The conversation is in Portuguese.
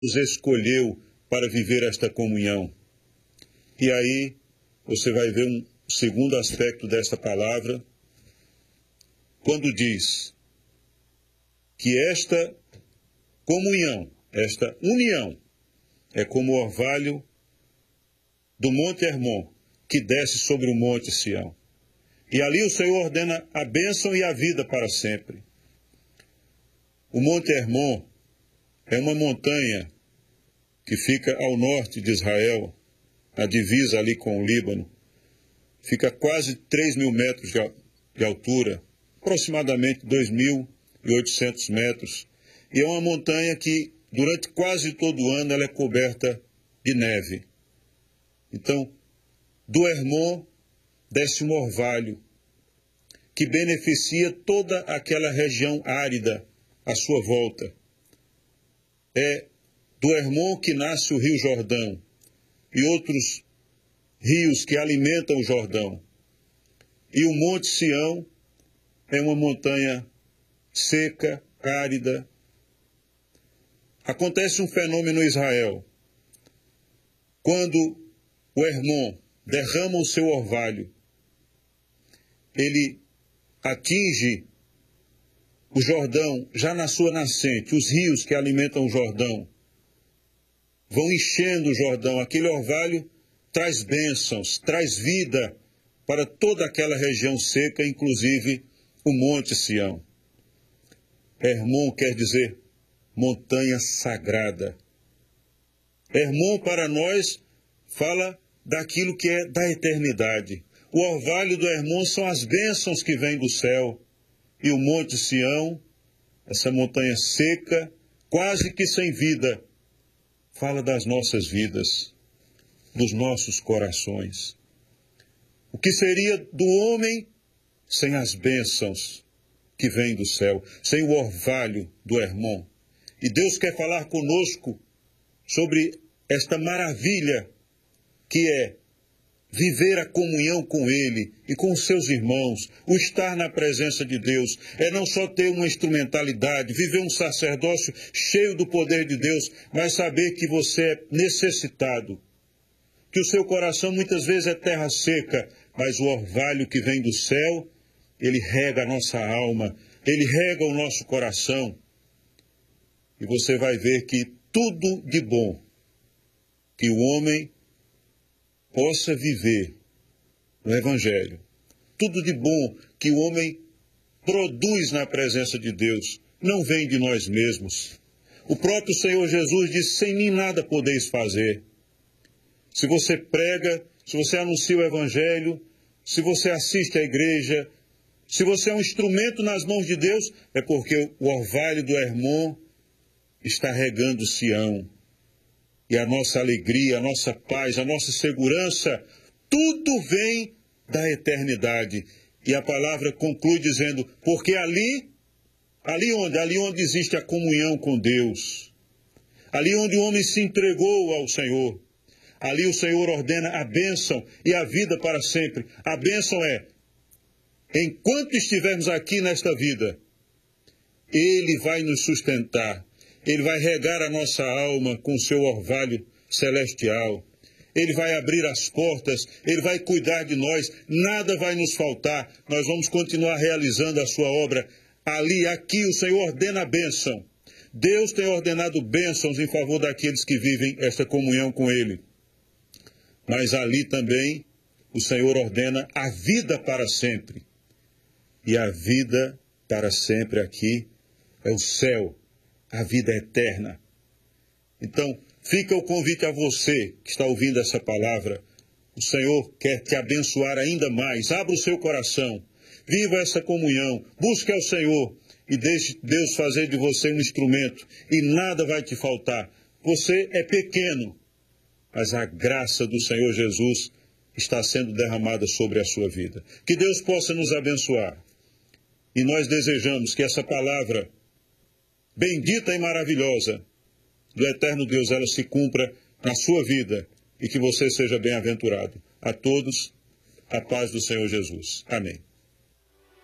nos escolheu para viver esta comunhão. E aí você vai ver um segundo aspecto desta palavra, quando diz que esta comunhão, esta união, é como o orvalho do Monte Hermon, que desce sobre o Monte Sião. E ali o Senhor ordena a bênção e a vida para sempre. O Monte Hermon é uma montanha que fica ao norte de Israel, a divisa ali com o Líbano. Fica a quase 3.000 metros de altura, aproximadamente 2.800 metros. E é uma montanha que, durante quase todo o ano, ela é coberta de neve. Então, do Hermon desce um orvalho que beneficia toda aquela região árida à sua volta. É do Hermon que nasce o Rio Jordão e outros rios que alimentam o Jordão. E o Monte Sião é uma montanha seca, árida. Acontece um fenômeno em Israel. Quando o Hermon derrama o seu orvalho, ele atinge o Jordão já na sua nascente. Os rios que alimentam o Jordão vão enchendo o Jordão. Aquele orvalho traz bênçãos, traz vida para toda aquela região seca, inclusive o Monte Sião. Hermon quer dizer montanha sagrada. Hermon para nós fala daquilo que é da eternidade. O orvalho do Hermon são as bênçãos que vêm do céu. E o Monte Sião, essa montanha seca, quase que sem vida, fala das nossas vidas, dos nossos corações. O que seria do homem sem as bênçãos que vêm do céu, sem o orvalho do Hermon? E Deus quer falar conosco sobre esta maravilha que é viver a comunhão com Ele e com os seus irmãos, o estar na presença de Deus, é não só ter uma instrumentalidade, viver um sacerdócio cheio do poder de Deus, mas saber que você é necessitado, que o seu coração muitas vezes é terra seca, mas o orvalho que vem do céu, ele rega a nossa alma, ele rega o nosso coração, e você vai ver que tudo de bom que o homem possa viver no Evangelho, tudo de bom que o homem produz na presença de Deus, não vem de nós mesmos. O próprio Senhor Jesus disse: sem mim nada podeis fazer. Se você prega, se você anuncia o Evangelho, se você assiste à igreja, se você é um instrumento nas mãos de Deus, é porque o orvalho do Hermon está regando Sião. E a nossa alegria, a nossa paz, a nossa segurança, tudo vem da eternidade. E a palavra conclui dizendo, porque ali onde existe a comunhão com Deus, ali onde o homem se entregou ao Senhor, ali o Senhor ordena a bênção e a vida para sempre. A bênção é, enquanto estivermos aqui nesta vida, Ele vai nos sustentar. Ele vai regar a nossa alma com o seu orvalho celestial. Ele vai abrir as portas, Ele vai cuidar de nós, nada vai nos faltar. Nós vamos continuar realizando a sua obra. Ali, aqui, o Senhor ordena a bênção. Deus tem ordenado bênçãos em favor daqueles que vivem esta comunhão com Ele. Mas ali também, o Senhor ordena a vida para sempre. E a vida para sempre aqui é o céu. A vida eterna. Então, fica o convite a você que está ouvindo essa palavra. O Senhor quer te abençoar ainda mais. Abra o seu coração. Viva essa comunhão. Busque ao Senhor e deixe Deus fazer de você um instrumento. E nada vai te faltar. Você é pequeno, mas a graça do Senhor Jesus está sendo derramada sobre a sua vida. Que Deus possa nos abençoar. E nós desejamos que essa palavra bendita e maravilhosa do eterno Deus, ela se cumpra na sua vida e que você seja bem-aventurado. A todos, a paz do Senhor Jesus. Amém.